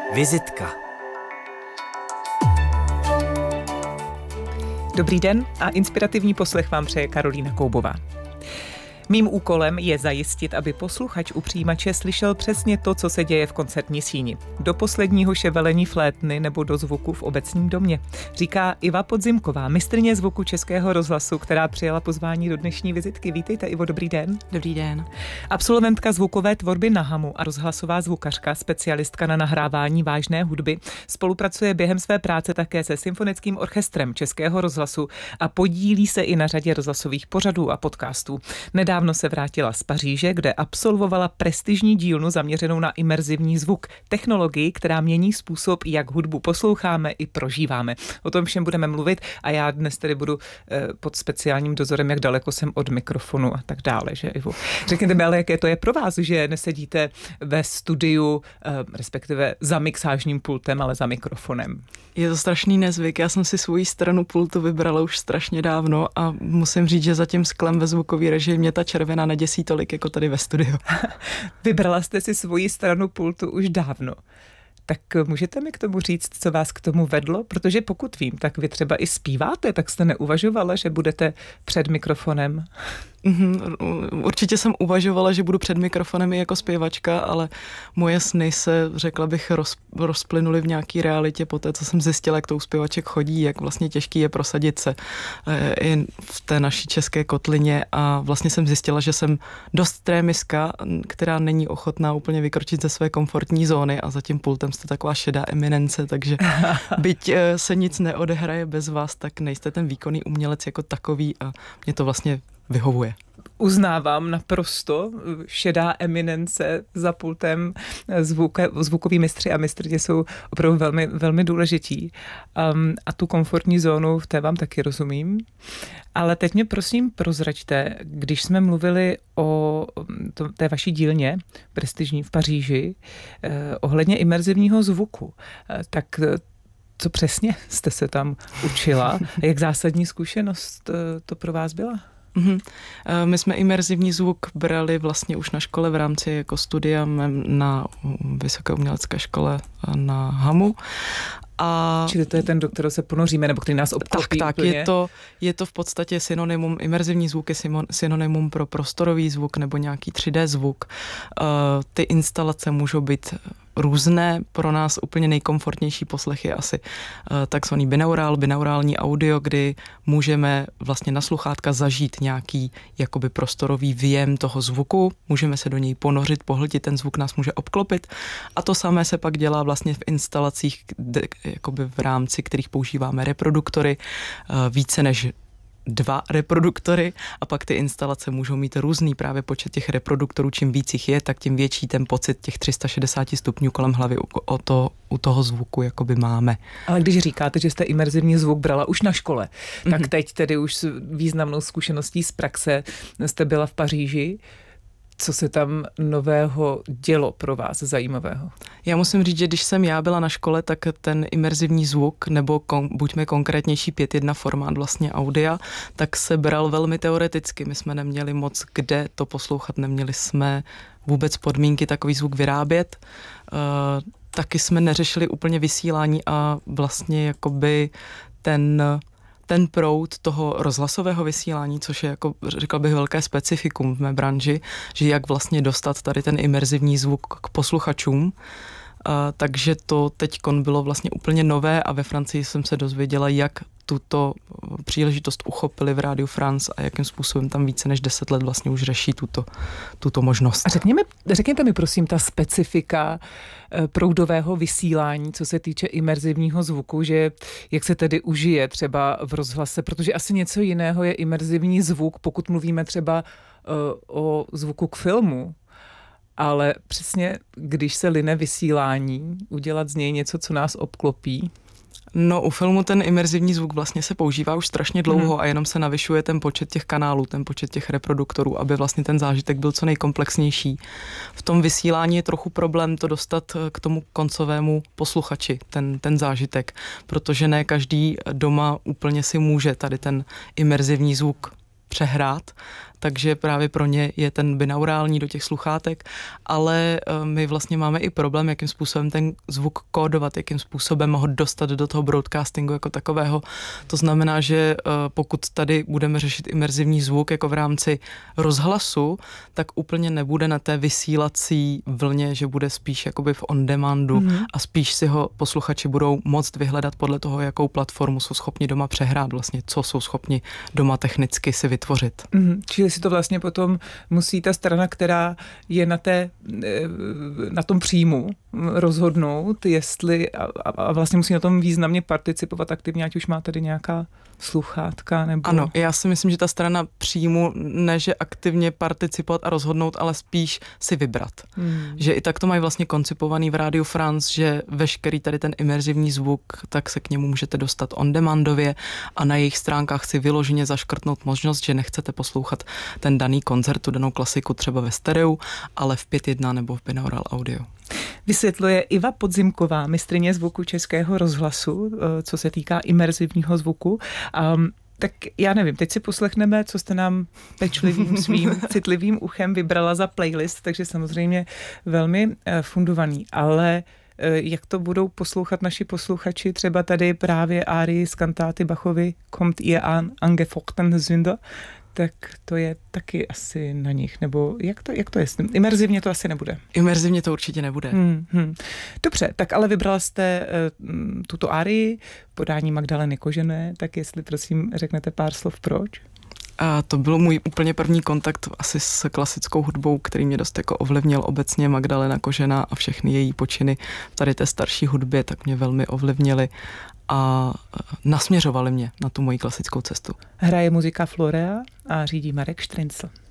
Vizitka. Dobrý den a inspirativní poslech vám přeje Karolína Koubová. Mým úkolem je zajistit, aby posluchač u přijímače slyšel přesně to, co se děje v koncertní síni. Do posledního ševelení flétny nebo do zvuku v obecním domě. Říká Iva Podzimková, mistryně zvuku Českého rozhlasu, která přijala pozvání do dnešní vizitky. Vítejte, Ivo, dobrý den. Dobrý den. Absolventka zvukové tvorby na Hamu a rozhlasová zvukařka, specialistka na nahrávání vážné hudby, spolupracuje během své práce také se Symfonickým orchestrem Českého rozhlasu a podílí se i na řadě rozhlasových pořadů a podcastů. Nedávno se vrátila z Paříže, kde absolvovala prestižní dílnu zaměřenou na imerzivní zvuk, technologii, která mění způsob, jak hudbu posloucháme i prožíváme. O tom všem budeme mluvit a já dnes tedy budu pod speciálním dozorem, jak daleko jsem od mikrofonu a tak dále, že Ivo. Řekněte mi, ale jaké to je pro vás, že nesedíte ve studiu, respektive za mixážním pultem, ale za mikrofonem. Je to strašný nezvyk, já jsem si svoji stranu pultu vybrala už strašně dávno a musím říct, že za tím sklem ve zvukové režii mě ta červená neděsí tolik, jako tady ve studiu. Vybrala jste si svoji stranu pultu už dávno. Tak můžete mi k tomu říct, co vás k tomu vedlo? Protože pokud vím, tak vy třeba i zpíváte, tak jste neuvažovala, že budete před mikrofonem? Určitě jsem uvažovala, že budu před mikrofonem i jako zpěvačka, ale moje sny se, řekla bych, rozplynuly v nějaký realitě po té, co jsem zjistila, jak to u zpěvaček chodí, jak vlastně těžký je prosadit se i v té naší české kotlině a vlastně jsem zjistila, že jsem dost trémiska, která není ochotná úplně vykročit ze své komfortní zóny a za tím pultem jste taková šedá eminence, takže byť se nic neodehraje bez vás, tak nejste ten výkonný umělec jako takový a mě to vlastně vyhovuje. Uznávám naprosto, šedá eminence za pultem, zvukoví mistři a mistryně jsou opravdu velmi, velmi důležití. A tu komfortní zónu, v té vám taky rozumím. Ale teď mě prosím prozraďte, když jsme mluvili o té vaší dílně prestižní v Paříži, ohledně imerzivního zvuku, tak co přesně jste se tam učila? Jak zásadní zkušenost to pro vás byla? My jsme imerzivní zvuk brali vlastně už na škole v rámci jako studia na Vysoké umělecké škole na Hamu. Čili to je ten, do kterého se ponoříme, nebo který nás obklopí. Tak, je to v podstatě synonymum, imerzivní zvuk je synonymum pro prostorový zvuk nebo nějaký 3D zvuk. Ty instalace můžou být různé, pro nás úplně nejkomfortnější poslech je asi takzvaný binaurální audio, kdy můžeme vlastně na sluchátka zažít nějaký jakoby prostorový věm toho zvuku, můžeme se do něj ponořit, pohltit, ten zvuk nás může obklopit a to samé se pak dělá vlastně v instalacích, jakoby v rámci kterých používáme reproduktory, více než 2 reproduktory a pak ty instalace můžou mít různý právě počet těch reproduktorů, čím víc jich je, tak tím větší ten pocit těch 360 stupňů kolem hlavy u toho zvuku jakoby máme. Ale když říkáte, že jste imerzivní zvuk brala už na škole, tak teď tedy už s významnou zkušeností z praxe jste byla v Paříži. Co se tam nového dělo pro vás zajímavého? Já musím říct, že když jsem já byla na škole, tak ten imerzivní zvuk, nebo buďme konkrétnější 5.1 formát vlastně audia, tak se bral velmi teoreticky. My jsme neměli moc kde to poslouchat, neměli jsme vůbec podmínky takový zvuk vyrábět. Taky jsme neřešili úplně vysílání a vlastně jakoby ten proud toho rozhlasového vysílání, což je jako, řekl bych, velké specifikum v mé branži, že jak vlastně dostat tady ten imerzivní zvuk k posluchačům. Takže to teďkon bylo vlastně úplně nové a ve Francii jsem se dozvěděla, jak tuto příležitost uchopili v Rádiu France a jakým způsobem tam více než 10 let vlastně už řeší tuto možnost. A řekněte mi prosím ta specifika proudového vysílání, co se týče imerzivního zvuku, že jak se tedy užije třeba v rozhlase, protože asi něco jiného je imerzivní zvuk, pokud mluvíme třeba o zvuku k filmu. Ale přesně, když se line vysílání, udělat z něj něco, co nás obklopí. No, u filmu ten imerzivní zvuk vlastně se používá už strašně dlouho a jenom se navyšuje ten počet těch kanálů, ten počet těch reproduktorů, aby vlastně ten zážitek byl co nejkomplexnější. V tom vysílání je trochu problém to dostat k tomu koncovému posluchači, ten zážitek, protože ne každý doma úplně si může tady ten imerzivní zvuk přehrát, takže právě pro ně je ten binaurální do těch sluchátek, ale my vlastně máme i problém, jakým způsobem ten zvuk kódovat, jakým způsobem ho dostat do toho broadcastingu jako takového. To znamená, že pokud tady budeme řešit imerzivní zvuk jako v rámci rozhlasu, tak úplně nebude na té vysílací vlně, že bude spíš jakoby v on demandu a spíš si ho posluchači budou moct vyhledat podle toho, jakou platformu jsou schopni doma přehrát, vlastně co jsou schopni doma technicky si vytvořit. Čili si to vlastně potom musí ta strana, která je na tom příjmu, rozhodnout, jestli a vlastně musí na tom významně participovat aktivně, ať už má tady nějaká sluchátka nebo... Ano, já si myslím, že ta strana příjmu ne, že aktivně participovat a rozhodnout, ale spíš si vybrat. Že i tak to mají vlastně koncipovaný v Radio France, že veškerý tady ten imerzivní zvuk, tak se k němu můžete dostat on demandově a na jejich stránkách si vyloženě zaškrtnout možnost, že nechcete poslouchat ten daný koncert, tu danou klasiku třeba ve stereu, ale v 5.1 nebo v binaural audio. Vysvětluje Iva Podzimková, mistryně zvuku Českého rozhlasu, co se týká imerzivního zvuku. Tak já nevím, teď si poslechneme, co jste nám pečlivým svým citlivým uchem vybrala za playlist, takže samozřejmě velmi fundovaný, ale jak to budou poslouchat naši posluchači, třeba tady právě árii z kantáty Bachovy Kommt ihr an angefochten Sünder, tak to je taky asi na nich, nebo jak to je? Imerzivně to asi nebude. Imerzivně to určitě nebude. Dobře, tak ale vybrala jste tuto árii, podání Magdaleny Kožené, tak jestli prosím řeknete pár slov proč? A to byl můj úplně první kontakt asi s klasickou hudbou, který mě dost jako ovlivnil obecně. Magdalena Kožená a všechny její počiny v tady té starší hudbě, tak mě velmi ovlivnili a nasměřovali mě na tu moji klasickou cestu. Hraje muzika Florea a řídí Marek Štryncl.